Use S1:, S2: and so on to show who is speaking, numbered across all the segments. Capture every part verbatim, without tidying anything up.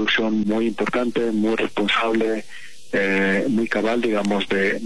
S1: reducción muy importante, muy responsable, eh, muy cabal, digamos, de,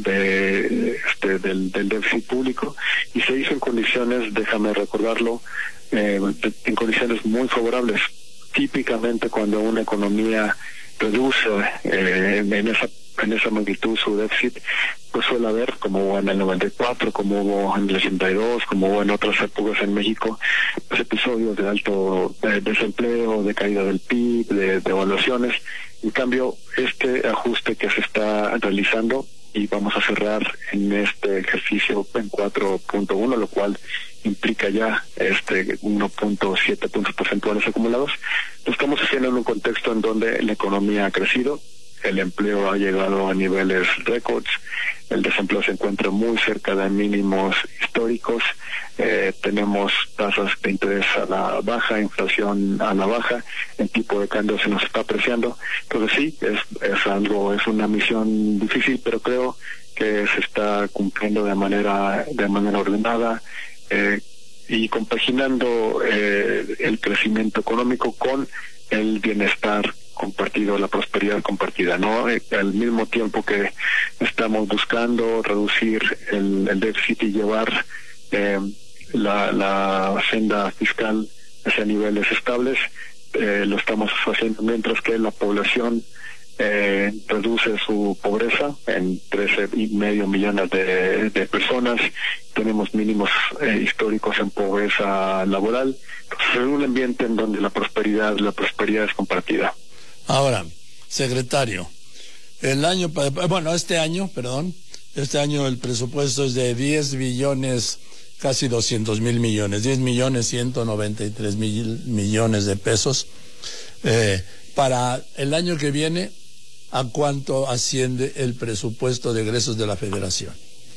S1: de este del, del déficit público, y se hizo en condiciones, déjame recordarlo, eh, de, en condiciones muy favorables. Típicamente cuando una economía reduce eh, en esa en esa magnitud su déficit, pues suele haber, como hubo en el noventa y cuatro, como hubo en el ochenta y dos, como hubo en otras épocas en México, pues episodios de alto de desempleo, de caída del P I B, de, de evaluaciones. En cambio, este ajuste que se está realizando, y vamos a cerrar en este ejercicio en cuatro punto uno, lo cual implica ya este uno punto siete puntos porcentuales acumulados, lo estamos haciendo en un contexto en donde la economía ha crecido, el empleo ha llegado a niveles récords, el desempleo se encuentra muy cerca de mínimos históricos, eh, tenemos tasas de interés a la baja, inflación a la baja, el tipo de cambio se nos está apreciando. Entonces sí, es, es algo, es una misión difícil, pero creo que se está cumpliendo de manera, de manera ordenada, eh, y compaginando eh, el crecimiento económico con el bienestar compartido, la prosperidad compartida, ¿no? Eh, al mismo tiempo que estamos buscando reducir el, el déficit y llevar eh, la, la senda fiscal hacia niveles estables, eh, lo estamos haciendo mientras que la población eh, reduce su pobreza en trece y medio millones de, de personas. Tenemos mínimos eh, históricos en pobreza laboral. Entonces, en un ambiente en donde la prosperidad, la prosperidad es compartida.
S2: Ahora, secretario, el año, bueno, este año, perdón, este año el presupuesto es de diez billones, casi doscientos mil millones, diez millones ciento noventa y tres mil millones de pesos. Eh, para el año que viene, ¿a cuánto asciende el presupuesto de egresos de la Federación?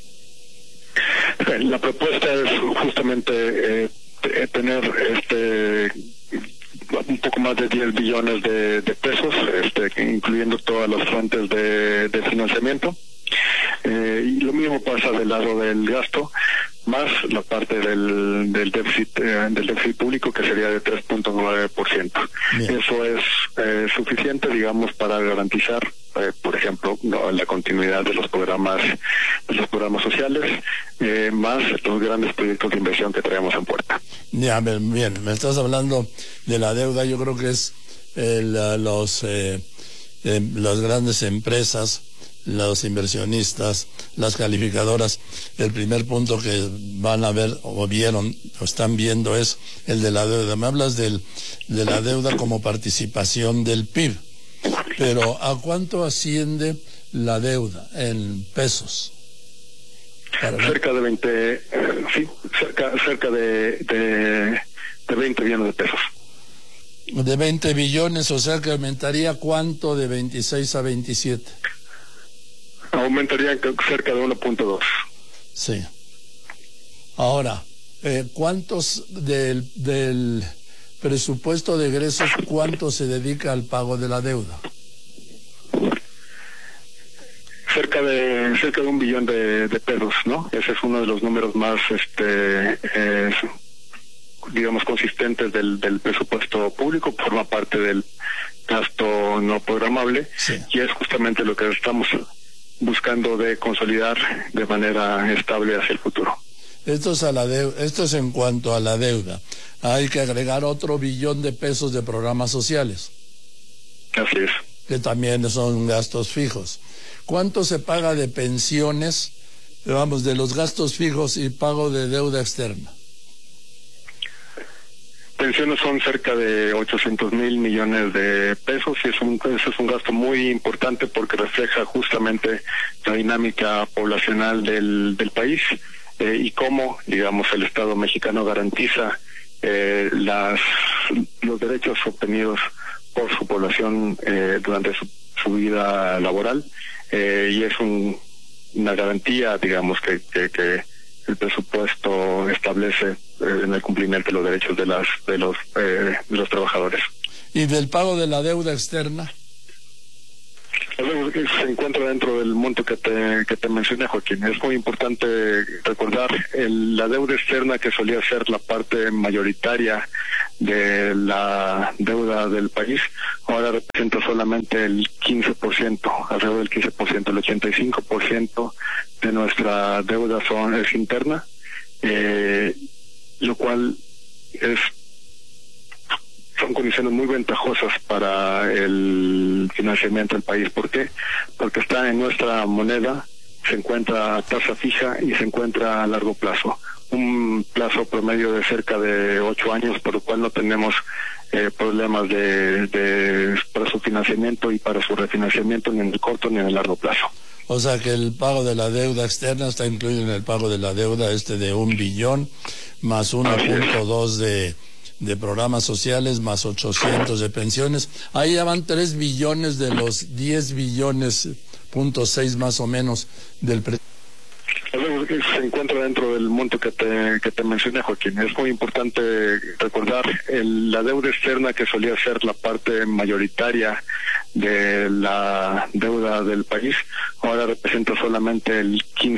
S1: La propuesta es justamente eh, tener este un poco más de diez billones de, de pesos, este, incluyendo todas las fuentes de, de financiamiento. Eh, y lo mismo pasa del lado del gasto, más la parte del, del déficit eh, del déficit público, que sería de tres punto nueve por ciento. Eso es eh, suficiente, digamos, para garantizar, eh, por ejemplo, no, la continuidad de los programas de los programas sociales, eh, más los grandes proyectos de inversión que traemos en puerta.
S2: Ya, bien, me estás hablando de la deuda. Yo creo que es eh, la, los eh, eh, las grandes empresas, los inversionistas, las calificadoras, el primer punto que van a ver o vieron o están viendo es el de la deuda. Me hablas del, de la deuda como participación del P I B, pero ¿a cuánto asciende la deuda en pesos?
S1: Cerca de veinte, eh, sí, cerca, cerca de, de, de veinte billones de pesos.
S2: De veinte billones, o sea que aumentaría ¿cuánto de veintiséis a veintisiete?
S1: Aumentaría cerca de uno punto dos.
S2: Sí. Ahora, eh, ¿cuántos del, del presupuesto de egresos, cuánto se dedica al pago de la deuda?
S1: Cerca de cerca de un billón de, de pesos, ¿no? Ese es uno de los números más, este, eh, digamos, consistentes del, del presupuesto público. Forma parte del gasto no programable, sí. Y es justamente lo que estamos buscando de consolidar de manera estable hacia el futuro.
S2: Esto es, a la deuda, esto es en cuanto a la deuda. Hay que agregar otro billón de pesos de programas sociales.
S1: Así es.
S2: Que también son gastos fijos. ¿Cuánto se paga de pensiones, vamos, de los gastos fijos y pago de deuda externa?
S1: Pensiones son cerca de ochocientos mil millones de pesos, y es un, ese es un gasto muy importante porque refleja justamente la dinámica poblacional del, del país, eh, y cómo, digamos, el Estado mexicano garantiza eh, las los derechos obtenidos por su población eh, durante su, su vida laboral, eh, y es un, una garantía, digamos, que, que, que el presupuesto establece eh, en el cumplimiento de los derechos de las de los eh, de los trabajadores.
S2: ¿Y del pago de la deuda externa?
S1: La Se encuentra dentro del monto que te, que te mencioné, Joaquín. Es muy importante recordar el, la deuda externa, que solía ser la parte mayoritaria de la deuda del país, ahora representa solamente el quince por ciento, alrededor del quince por ciento. El ochenta y cinco por ciento de nuestra deuda son, es interna, eh, lo cual es son condiciones muy ventajosas para el financiamiento del país. ¿Por qué? Porque está en nuestra moneda, se encuentra a tasa fija y se encuentra a largo plazo. Un plazo promedio de cerca de ocho años, por lo cual no tenemos eh, problemas de, de para su financiamiento y para su refinanciamiento ni en el corto ni en el largo plazo.
S2: O sea que el pago de la deuda externa está incluido en el pago de la deuda este de un billón, más uno punto dos de... de programas sociales, más ochocientos de pensiones. Ahí ya van tres billones de los diez billones, punto seis más o menos del presupuesto.
S1: Se encuentra dentro del monto que te, que te mencioné, Joaquín. Es muy importante recordar el, la deuda externa, que solía ser la parte mayoritaria de la deuda del país, ahora representa solamente el quince